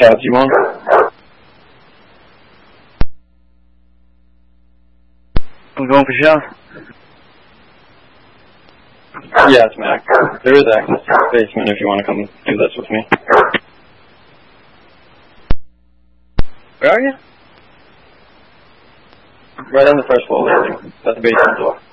Chad, you want? I'm going for show. Yes, Mac. There is access to the basement if you want to come do this with me. Where are you? Right on the first floor landing. That's the basement door.